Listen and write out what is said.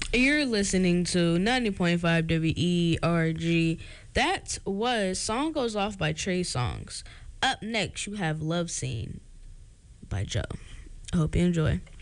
You're listening to 90.5 WERG. That was Song Goes Off by Trey Songz. Up next, you have Love Scene by Joe. I hope you enjoy.